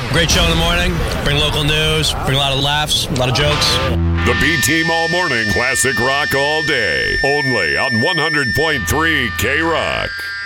Great show in the morning. Bring local news. Bring a lot of laughs, a lot of jokes. The B-Team All Morning. Classic rock all day. Only on 100.3 K-Rock.